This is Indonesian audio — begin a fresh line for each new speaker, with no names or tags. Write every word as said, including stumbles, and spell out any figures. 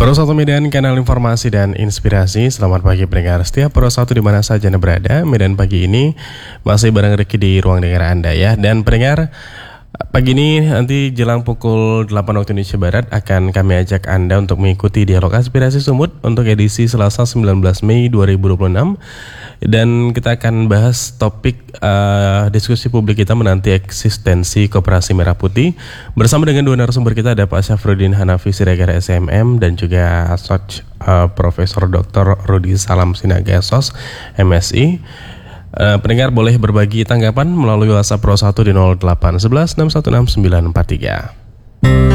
Pro satu Medan, kanal informasi dan inspirasi. Selamat pagi pendengar setia Pro satu di mana saja Anda berada. Medan pagi ini masih bareng Ricky di ruang dengar Anda ya. Dan pendengar, pagi ini nanti jelang pukul delapan waktu Indonesia Barat akan kami ajak Anda untuk mengikuti dialog aspirasi Sumut untuk edisi Selasa sembilan belas Mei dua ribu dua puluh enam. Dan kita akan bahas topik uh, diskusi publik kita menanti eksistensi Koperasi Merah Putih. Bersama dengan dua narasumber kita ada Pak Syafruddin Hanafi Siregar S M M dan juga Soc uh, Profesor Doktor Rudi Salam Sinaga S O S M Si. Uh, pendengar boleh berbagi tanggapan melalui WhatsApp Pro satu di nol delapan satu satu enam satu enam sembilan empat tiga.